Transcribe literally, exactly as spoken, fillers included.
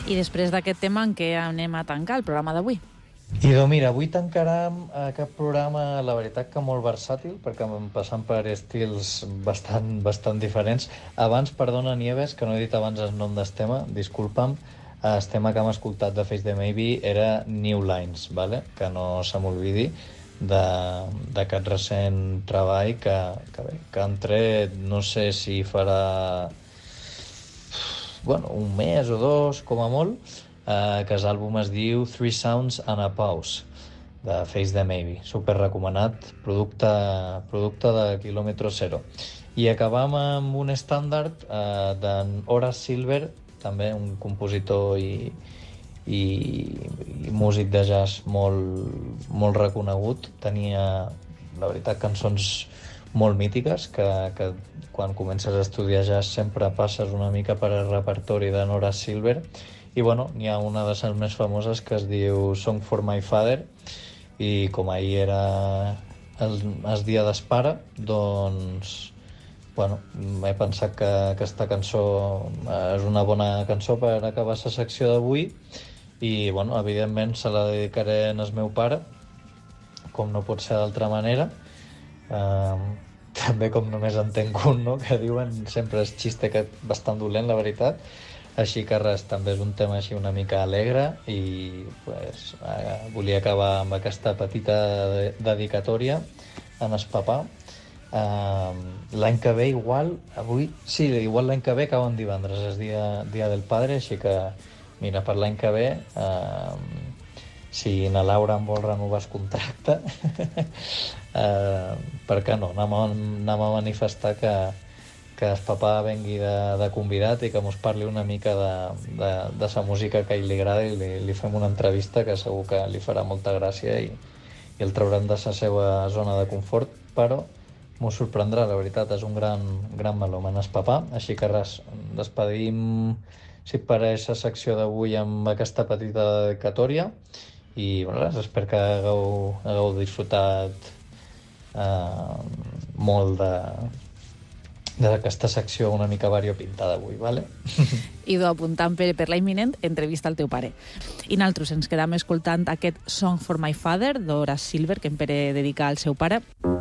I després d'aquest tema, en què anem a tancar el programa d'avui? Idò, mira, avui tancarem aquest programa, la veritat que molt versàtil, perquè passant per estils bastant, bastant diferents. Abans, perdona, Nieves, que no he dit abans el nom del tema, disculpa'm, el tema que hem escoltat de Face the Maybe era New Lines, vale? Que no se m'olvidi d'aquest recent treball que, que, bé, que han tret, no sé si farà bueno, un mes o dos, com a molt, eh, que l'àlbum es diu Three Sounds and a Pause, de Face the Maybe. Super recomanat, producte, producte de quilòmetre zero. I acabam amb un estàndard eh, d'en Horace Silver, també un compositor i, i, i músic de jazz molt, molt reconegut. Tenia, la veritat, cançons molt mítiques, que, que quan comences a estudiar jazz sempre passes una mica per el repertori de Horace Silver. I bueno, n'hi ha una de les més famoses que es diu Song for My Father, i com ahir era el, el dia d'espara, doncs bueno, he pensat que aquesta cançó és una bona cançó per acabar la secció d'avui i, bueno, evidentment se la dedicaré al meu pare, com no pot ser d'altra manera. Uh, també com només en tenc un, no? Que diuen sempre és xiste que és bastant dolent, la veritat. Així que res, també és un tema així una mica alegre i pues, uh, volia acabar amb aquesta petita de- dedicatòria en el papà. Uh, l'any que ve igual, avui, sí, igual l'any que ve acaben divendres, és dia, dia del padre, així que mira, per l'any que ve uh, si na Laura em vol renovar el contracte uh, per què no, anem a, anem a manifestar que, que el papà vengui de, de convidat i que mos parli una mica de, de, de sa música que a ell li agrada i li, li fem una entrevista que segur que li farà molta gràcia i, i el traurem de la seva zona de confort, però m'ho sorprendrà, la veritat, és un gran, gran melòman el papà, així que res, despedim, si et pareix, la secció d'avui amb aquesta petita dedicatòria i res, espero que hagueu, hagueu disfrutat eh, molt de d'aquesta secció una mica variopintada avui, vale? Idò, apuntant per, per la imminent entrevista al teu pare. I nosaltres ens quedam escoltant aquest Song for My Father d'Horace Silver, que em pere dedicar al seu pare.